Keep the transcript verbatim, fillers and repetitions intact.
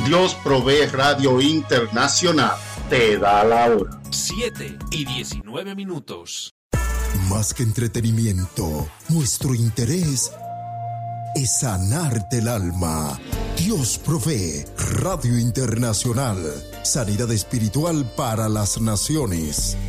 Dios Provee Radio Internacional te da la hora. siete y diecinueve minutos. Más que entretenimiento, nuestro interés es sanarte el alma. Dios Provee Radio Internacional. Sanidad espiritual para las naciones.